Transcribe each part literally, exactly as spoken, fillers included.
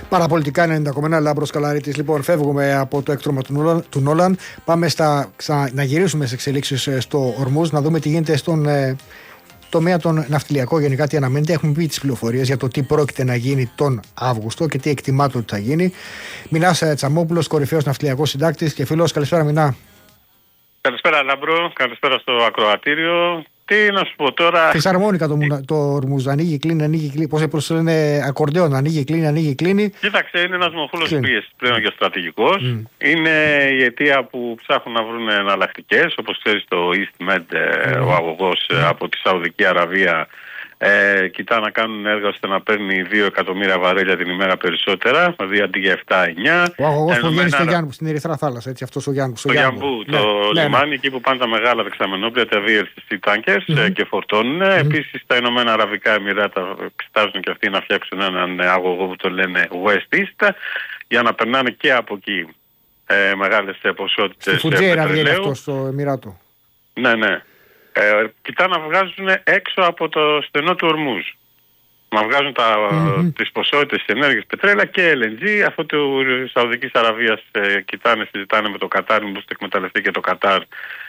Παραπολιτικά ενενήντα κόμμα ένα, Λάμπρος Καλαρίτης. Λοιπόν, φεύγουμε από το έκτρωμα του Νόλαν. Πάμε στα, στα, να γυρίσουμε σε εξελίξεις στο Ορμούζ, να δούμε τι γίνεται στον ε, τομέα των ναυτιλιακών. Γενικά, τι αναμένεται. Έχουμε πει τις πληροφορίες για το τι πρόκειται να γίνει τον Αύγουστο και τι εκτιμάται ότι θα γίνει. Μινάς Τσαμόπουλος, κορυφαίος ναυτιλιακός συντάκτης και φίλος. Καλησπέρα, Μινά. Καλησπέρα, Λάμπρο. Καλησπέρα στο ακροατήριο. Τι να σου πω τώρα. Φυσαρμόνικα το, το Ορμούζ. Ανοίγει, κλείνει, ανοίγει, κλείνει. Πώς το λένε, ακορντέον. Ανοίγει, κλείνει, ανοίγει, κλείνει. Κοίταξε, είναι ένας μοχούλος πίεσης πλέον και στρατηγικός. Mm. Είναι η αιτία που ψάχνουν να βρουν εναλλακτικές. Όπως ξέρεις, το EastMed, mm. ο αγωγός mm. από τη Σαουδική Αραβία, Ε, κοιτά να κάνουν έργα ώστε να παίρνει δύο εκατομμύρια βαρέλια την ημέρα περισσότερα, δηλαδή αντί για επτά εννιά. Ο αγωγός που βγαίνει στο Γιάννου, στην Ερυθρά Θάλασσα, έτσι, αυτός ο Γιάννου. Στο Γιάννου, το ναι, λιμάνι, ναι. Εκεί που πάνε τα μεγάλα δεξαμενόπλια, τα βι ελ σι σι tankers mm-hmm. και φορτώνουν. Mm-hmm. Επίσης τα Ηνωμένα Αραβικά Εμιράτα εξετάζουν και αυτοί να φτιάξουν έναν αγωγό που το λένε West East, για να περνάνε και από εκεί ε, μεγάλες ποσότητες. Στη Φουτζέρα βγαίνει αυτό στο Εμιράτο. Ναι, ναι. Ε, κοιτά να βγάζουν έξω από το στενό του Ορμούζ. Να βγάζουν τα, mm-hmm. τις ποσότητες ενέργειας πετρέλαια και ελ εν τζι. Αυτό του Σαουδικής Αραβίας ε, κοιτάνε, συζητάνε με το Κατάρ, μήπως το εκμεταλλευτεί και το Κατάρ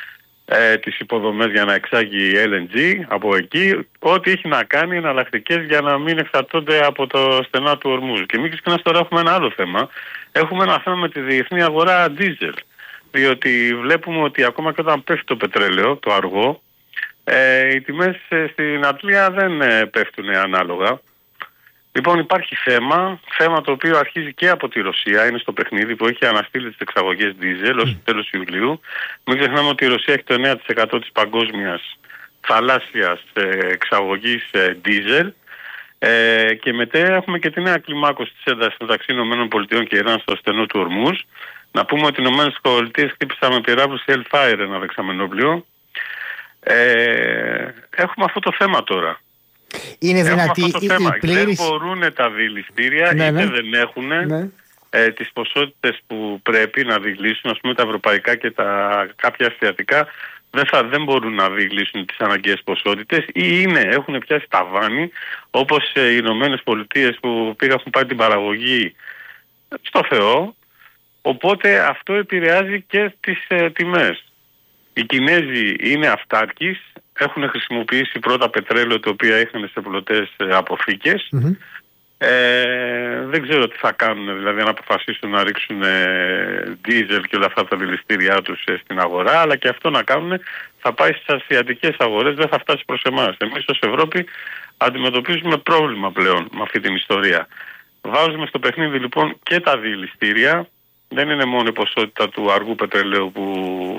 ε, τις υποδομές για να εξάγει ελ εν τζι από εκεί. Ό,τι έχει να κάνει εναλλακτικές για να μην εξαρτώνται από το στενά του Ορμούζ. Και μην ξεχνάς, τώρα έχουμε ένα άλλο θέμα. Έχουμε ένα θέμα με τη διεθνή αγορά diesel. Διότι βλέπουμε ότι ακόμα και όταν πέφτει το πετρέλαιο, το αργό, Ε, οι τιμές ε, στην Αντλία δεν ε, πέφτουν ανάλογα. Λοιπόν, υπάρχει θέμα, θέμα το οποίο αρχίζει και από τη Ρωσία, είναι στο παιχνίδι που έχει αναστείλει τις εξαγωγές diesel ως το τέλος Ιουλίου. Μην ξεχνάμε ότι η Ρωσία έχει το εννέα τοις εκατό της παγκόσμιας θαλάσσιας ε, εξαγωγής ε, diesel. Ε, και μετά έχουμε και τη νέα κλιμάκωση της έντασης μεταξύ ΗΠΑ και Ιράν στο στενό του Ορμούζ. Να πούμε ότι οι ΗΠΑ χτύπησαν με πυράβλους Hellfire ένα δεξαμενόπλιο. Ε, έχουμε αυτό το θέμα τώρα. Είναι δυνατή η, η πλήρης... Δεν μπορούν τα δηληστήρια, ναι, είτε ναι. δεν έχουν ναι. ε, τις ποσότητες που πρέπει να δηλήσουν, ας πούμε τα ευρωπαϊκά και τα κάποια ασιατικά δεν, θα, δεν μπορούν να δηλήσουν τις αναγκαίες ποσότητες, ή είναι, έχουν πιάσει ταβάνι, όπως ε, οι Ηνωμένες Πολιτείες που πήγαν, έχουν πάρει την παραγωγή στο Θεό. Οπότε αυτό επηρεάζει και τις ε, τιμές. Οι Κινέζοι είναι αυτάρκεις, έχουν χρησιμοποιήσει πρώτα πετρέλαιο το οποίο είχαν σε πλωτές αποθήκες. Mm-hmm. Ε, δεν ξέρω τι θα κάνουν, δηλαδή αν αποφασίσουν να ρίξουν δίζελ και όλα αυτά τα δηληστήριά τους ε, στην αγορά, αλλά και αυτό να κάνουν θα πάει στις ασιατικές αγορές, δεν θα φτάσει προς εμάς. Εμείς ως Ευρώπη αντιμετωπίζουμε πρόβλημα πλέον με αυτή την ιστορία. Βάζουμε στο παιχνίδι λοιπόν και τα δηληστήρια, δεν είναι μόνο η ποσότητα του αργού πετρελαίου που...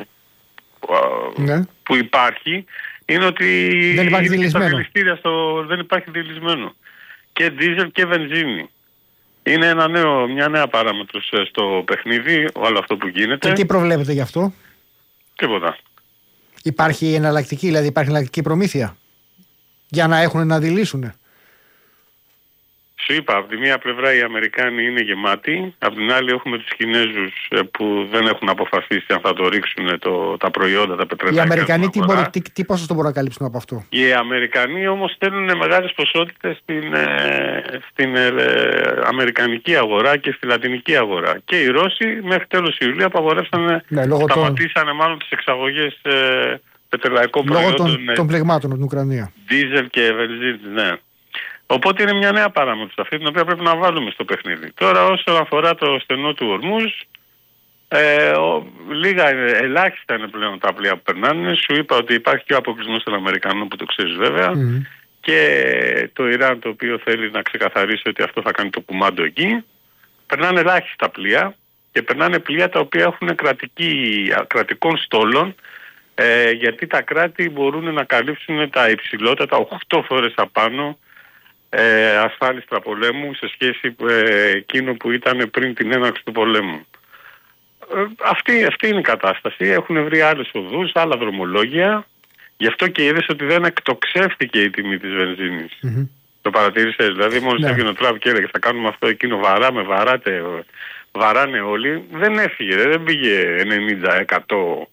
Ναι. που υπάρχει, είναι ότι δεν υπάρχει δηλισμένο. Στο... δεν υπάρχει δηλισμένο. Και δίζελ και βενζίνη. Είναι ένα νέο, μια νέα παράμετρος στο παιχνίδι, όλο αυτό που γίνεται. Και τι προβλέπετε γι' αυτό? Τίποτα. Υπάρχει εναλλακτική, δηλαδή υπάρχει εναλλακτική προμήθεια για να έχουν να δηλήσουν? Σου είπα, από τη μία πλευρά οι Αμερικάνοι είναι γεμάτοι, από την άλλη έχουμε τους Κινέζους που δεν έχουν αποφασίσει αν θα το ρίξουν το, τα προϊόντα, τα πετρελαϊκά. Οι Αμερικανοί τι, μπορεί, τι, τι ποσοστό μπορούν να καλύψουν από αυτό? Οι Αμερικανοί όμως στέλνουν μεγάλες ποσότητες στην, ε, στην ε, Αμερικανική αγορά και στη Λατινική αγορά. Και οι Ρώσοι μέχρι τέλος Ιουλίου απαγορεύσανε, ναι, σταματήσανε των... μάλλον τις εξαγωγές ε, πετρελαϊκών προϊόντων. Λόγω των, ε, των πλεγμάτων στην Ουκρανία. Δίζελ και βενζίνη, ναι. Οπότε είναι μια νέα παράμετρος αυτή την οποία πρέπει να βάλουμε στο παιχνίδι. Τώρα όσον αφορά το στενό του Ορμούζ, ε, ο, λίγα ελάχιστα είναι πλέον τα πλοία που περνάνε. Σου είπα ότι υπάρχει και ο αποκλεισμός των Αμερικανών που το ξέρεις βέβαια, mm. και το Ιράν το οποίο θέλει να ξεκαθαρίσει ότι αυτό θα κάνει το κουμάντο εκεί. Περνάνε ελάχιστα πλοία και περνάνε πλοία τα οποία έχουν κρατική, κρατικών στόλων, ε, γιατί τα κράτη μπορούν να καλύψουν τα υψηλότερα, οκτώ φορές απάνω Ε, ασφάλιστρα πολέμου σε σχέση με ε, εκείνο που ήταν πριν την έναρξη του πολέμου. Ε, αυτή, αυτή είναι η κατάσταση. Έχουν βρει άλλες οδούς, άλλα δρομολόγια. Γι' αυτό και είδες ότι δεν εκτοξεύτηκε η τιμή της βενζίνης. Mm-hmm. Το παρατήρησες? Δηλαδή μόλις έβγαινε ο Τραμπ και έλεγε θα κάνουμε αυτό, εκείνο, βαράμε, βαράτε, βαράνε όλοι. Δεν έφυγε, δεν πήγε ενενήντα εκατό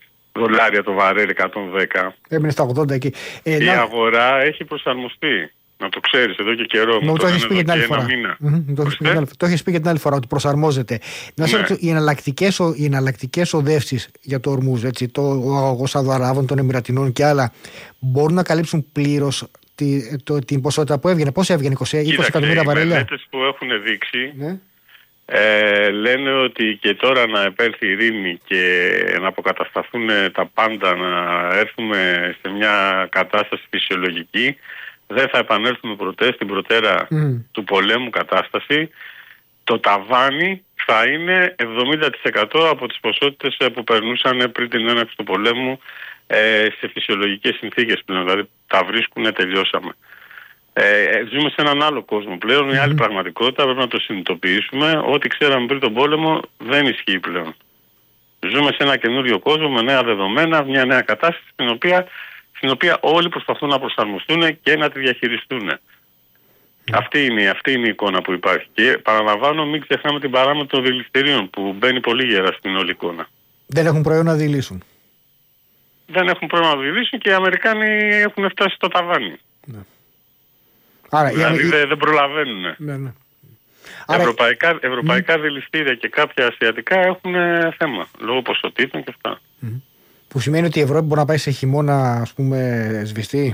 δολάρια το βαρέλ, εκατόν δέκα. Έμεινε στα ογδόντα εκεί. Ε, η να... αγορά έχει προσαρμοστεί. Να το ξέρεις εδώ και καιρό. Μου το έχεις πει και την άλλη φορά. Το έχεις πει και την άλλη φορά ότι προσαρμόζεται. Να σε ρωτήσω, οι εναλλακτικές οδεύσεις για το Ορμούζ, έτσι, το, ο Σαουδαράβων, των Εμιρατινών και άλλα, μπορούν να καλύψουν πλήρως τη, το, την ποσότητα που έβγαινε? Πώς έβγαινε, είκοσι εκατομμύρια βαρέλια? Οι μελέτες που έχουν δείξει, ναι, ε, λένε ότι και τώρα να επέλθει η ειρήνη και να αποκατασταθούν τα πάντα, να έρθουμε σε μια κατάσταση φυσιολογική, δεν θα επανέλθουμε ποτέ στην προτέρα mm. του πολέμου κατάσταση. Το ταβάνι θα είναι εβδομήντα τοις εκατό από τις ποσότητες που περνούσαν πριν την έναρξη του πολέμου ε, σε φυσιολογικές συνθήκες πλέον. Δηλαδή τα βρίσκουν, τελειώσαμε. Ε, ζούμε σε έναν άλλο κόσμο πλέον, μια mm. άλλη πραγματικότητα, πρέπει να το συνειδητοποιήσουμε. Ό,τι ξέραμε πριν τον πόλεμο δεν ισχύει πλέον. Ζούμε σε ένα καινούριο κόσμο με νέα δεδομένα, μια νέα κατάσταση στην οποία, στην οποία όλοι προσπαθούν να προσαρμοστούν και να τη διαχειριστούν. Mm. Αυτή, είναι, αυτή είναι η εικόνα που υπάρχει. Και παραλαμβάνω, μην ξεχνάμε την παράμετρο των δηληστηρίων που μπαίνει πολύ γερά στην όλη εικόνα. Δεν έχουν προϊόν να δηλήσουν. Δεν έχουν προϊόν να δηλήσουν και οι Αμερικάνοι έχουν φτάσει στο ταβάνι. Ναι. Άρα, δηλαδή η... δεν, δεν προλαβαίνουν. Ναι, ναι. Άρα... Ευρωπαϊκά, ευρωπαϊκά mm. δηληστήρια και κάποια ασιατικά έχουν θέμα, λόγω ποσοτήτων και αυτά. Mm. Που σημαίνει ότι η Ευρώπη μπορεί να πάει σε χειμώνα, ας πούμε, σβηστή.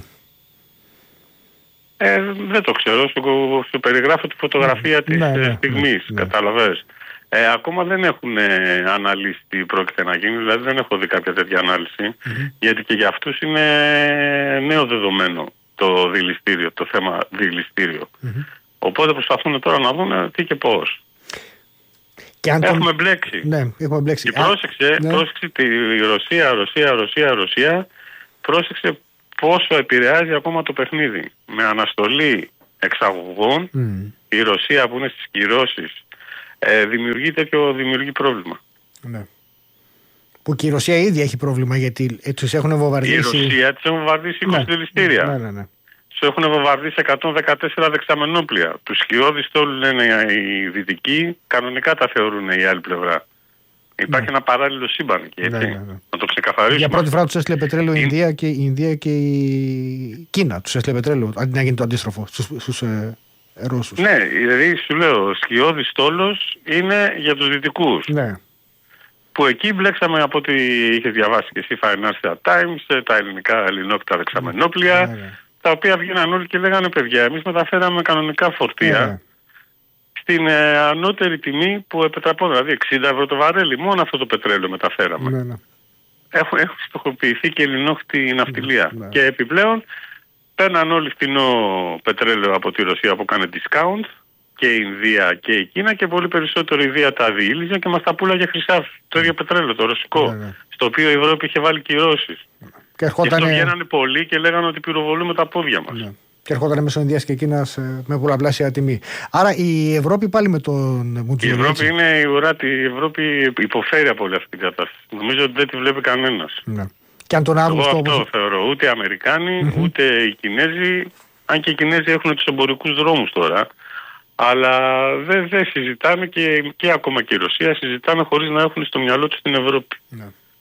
Ε, δεν το ξέρω, σου, σου περιγράφω τη φωτογραφία mm. της ναι, ναι, στιγμής, ναι, καταλαβαίνεις. Ε, ακόμα δεν έχουν αναλύσει τι πρόκειται να γίνει, δηλαδή δεν έχω δει κάποια τέτοια ανάλυση, mm. γιατί και για αυτούς είναι νέο δεδομένο το δηληστήριο, το θέμα δηληστήριο. Mm-hmm. Οπότε προσπαθούν τώρα να δουν τι και πώς. Και αν έχουμε τον... μπλέξει. Ναι, έχουμε μπλέξει. Και πρόσεξε, Α, ναι. πρόσεξε τη Ρωσία, Ρωσία, Ρωσία, Ρωσία, πρόσεξε πόσο επηρεάζει ακόμα το παιχνίδι. Με αναστολή εξαγωγών, mm. η Ρωσία που είναι στις κυρώσεις ε, δημιουργεί τέτοιο δημιουργεί πρόβλημα. Ναι. Που και η Ρωσία ίδια έχει πρόβλημα γιατί τους έχουν βομβαρδίσει. Η Ρωσία τους έχουν βομβαρδίσει είκοσι δηληστήρια. Ναι, ναι, ναι. Τους έχουν βομβαρδίσει εκατόν δεκατέσσερα δεξαμενόπλια. Τους σκιώδεις τόλου λένε οι δυτικοί, κανονικά τα θεωρούν η άλλη πλευρά. Υπάρχει ναι. ένα παράλληλο σύμπαν και έτσι. Ναι, ναι, ναι. Να το ξεκαθαρίσουμε. Για πρώτη φορά τους έστειλε πετρέλαιο η Ινδία και η Ινδία και η Κίνα. Τους έστειλε πετρέλαιο αντί να γίνει το αντίστροφο στους, στους ε, Ρώσους. Ναι, δηλαδή σου λέω, σκιώδης τόλος είναι για τους δυτικούς. Ναι. Που εκεί μπλέξαμε από ό,τι είχε διαβάσει και εσύ Financial Times, τα ελληνικά ελληνόκτα δεξαμενόπλια, yeah, yeah. τα οποία βγαίναν όλοι και λέγανε παιδιά, εμείς μεταφέραμε κανονικά φορτία yeah. στην ε, ανώτερη τιμή που επιτραπώ, δηλαδή εξήντα ευρώ το βαρέλι, μόνο αυτό το πετρέλαιο μεταφέραμε. Yeah, yeah. Έχουν, έχουν στοχοποιηθεί και ελληνόκτη ναυτιλία. Yeah, yeah. Και επιπλέον παίρναν όλοι φθηνό πετρέλαιο από τη Ρωσία που κάνει discount, και η Ινδία και η Κίνα και πολύ περισσότερο η Ινδία τα διήλυζε και μας τα πουλάγε χρυσάφι. Το ίδιο πετρέλαιο, το ρωσικό. Ναι, ναι. Στο οποίο η Ευρώπη είχε βάλει κυρώσεις. Και ερχόταν... αυτό βγαίνανε πολλοί και λέγανε ότι πυροβολούμε τα πόδια μας. Ναι. Και ερχόταν μέσω Ινδίας και Κίνας με πολλαπλάσια τιμή. Άρα η Ευρώπη πάλι με τον Μουτζουλή. Η Ευρώπη είναι η ουράτη, η Ευρώπη υποφέρει από όλη αυτή την κατάσταση. Νομίζω ότι δεν τη βλέπει κανένας. Ναι. Και αν τον Αύγουστο... Εγώ αυτό όπως... θεωρώ. Ούτε οι Αμερικάνοι, mm-hmm. ούτε οι Κινέζοι, αν και οι Κινέζοι έχουν τους εμπορικούς δρόμους τώρα. Αλλά δεν δε συζητάνε και, και ακόμα και η Ρωσία συζητάνε χωρίς να έχουν στο μυαλό τους την Ευρώπη. Ναι.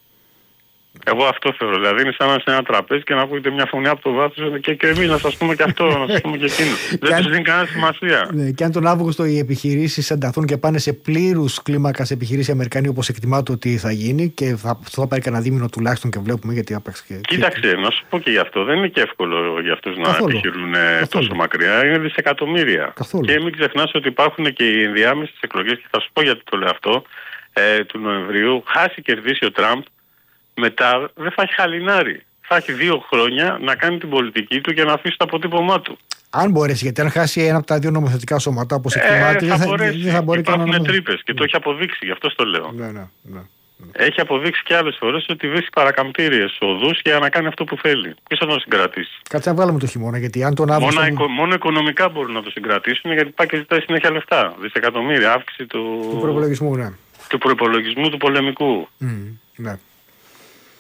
Εγώ αυτό θεωρώ. Δηλαδή είναι σαν να είσαι σε ένα τραπέζι και να ακούγεται μια φωνή από το βάθος και, και εμείς να σας πούμε και αυτό, να σας πούμε και εκείνο. Δεν τους δίνει κανένα σημασία. Ναι, και αν τον Αύγουστο οι επιχειρήσεις ενταθούν και πάνε σε πλήρους κλίμακας επιχειρήσεις Αμερικανοί όπως εκτιμάται ότι θα γίνει και θα, θα πάρει κανένα δίμηνο τουλάχιστον και βλέπουμε γιατί άπαξ και... Κοίταξε, να σου πω και γι' αυτό. Δεν είναι και εύκολο για αυτούς να επιχειρούν Καθόλου. τόσο μακριά. Είναι δισεκατομμύρια. Καθόλου. Και μην ξεχνάς ότι υπάρχουν και οι ενδιάμεσες εκλογές και θα σου πω γιατί το λέω αυτό ε, του Νοεμβρίου. Χάσει κερδίσει ο Τραμπ. Μετά δεν θα έχει χαλινάρι. Θα έχει δύο χρόνια να κάνει την πολιτική του και να αφήσει το αποτύπωμά του. Αν μπορέσει, γιατί αν χάσει ένα από τα δύο νομοθετικά σώματα, όπως εκτιμάται, ε, δεν θα, θα, θα μπορεί να... Υπάρχουν τρύπες και ναι. το έχει αποδείξει, γι' αυτό το λέω. Ναι, ναι, ναι, ναι. Έχει αποδείξει και άλλες φορές ότι βρίσκει παρακαμπτήριες οδούς για να κάνει αυτό που θέλει. Ποιος θα τον συγκρατήσει. Κάτσε να βγάλουμε το χειμώνα, γιατί αν τον Αύγουστο... Μόνο, οικο, μόνο οικονομικά μπορούν να το συγκρατήσουν, γιατί πάει και ζητάει συνέχεια λεφτά. Δισεκατομμύρια, αύξηση του... του προϋπολογισμού, ναι. Του προϋπολογισμού του πολεμικού. Mm, ναι.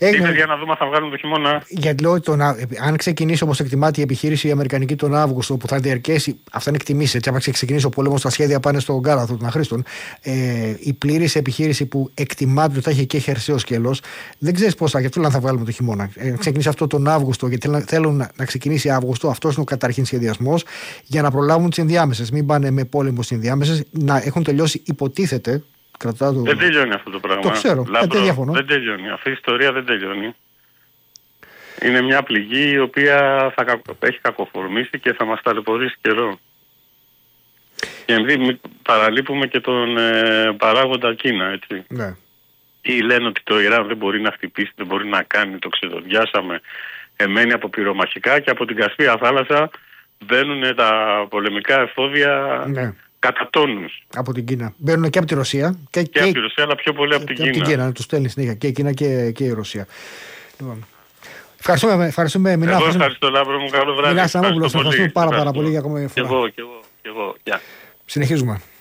Ήρθε για να δούμε αν θα βγάλουν το χειμώνα. Γιατί λέω, το, αν ξεκινήσει όπως εκτιμάται η επιχείρηση η Αμερικανική τον Αύγουστο, που θα διαρκέσει, αυτά είναι εκτιμήσεις, έτσι, αν ξεκινήσει ο πόλεμος, τα σχέδια πάνε στον Κάλαθο των Αχρήστων. Ε, η πλήρης επιχείρηση που εκτιμάται ότι θα έχει και χερσαίο σκέλος, δεν ξέρεις πώς θα, γι' αυτό θα βγάλουμε το χειμώνα. Ε, ξεκινήσει αυτό τον Αύγουστο, γιατί θέλουν να, να ξεκινήσει Αύγουστο, αυτός είναι ο καταρχήν σχεδιασμός, για να προλάβουν τις ενδιάμεσες. Μην πάνε με πόλεμο στις ενδιάμεσες, να έχουν τελειώσει, υποτίθεται. Το... Δεν τελειώνει αυτό το πράγμα. Το ξέρω. Λάμπρο, δεν διαφωνώ. Δεν τελειώνει. Αυτή η ιστορία δεν τελειώνει. Είναι μια πληγή η οποία θα κακο... έχει κακοφορμήσει και θα μας ταλαιπωρήσει καιρό. Και εμείς παραλείπουμε και τον ε, παράγοντα Κίνα, έτσι. Ναι. Ή λένε ότι το Ιράν δεν μπορεί να χτυπήσει, δεν μπορεί να κάνει, το ξεδοδιάσαμε. Εμένει από πυρομαχικά και από την Κασπία θάλασσα μπαίνουν τα πολεμικά εφόδια. Ναι. Κατά τόνους. Από την Κίνα. Μπαίνουν και από τη Ρωσία. Και, και, και από τη Ρωσία, αλλά πιο πολύ από την Κίνα. Από την Κίνα, του στέλνει συνέχεια. Και η Κίνα και, και η Ρωσία. Λοιπόν. Ευχαριστούμε, ευχαριστούμε Μινά. Εγώ ευχαριστώ, Λάμπρο μου. Καλό βράδυ. Μινά Σαμόπουλος, ευχαριστούμε πάρα, πάρα πολύ για ακόμα μια φορά. Και εγώ, και εγώ, και εγώ. Yeah. Συνεχίζουμε.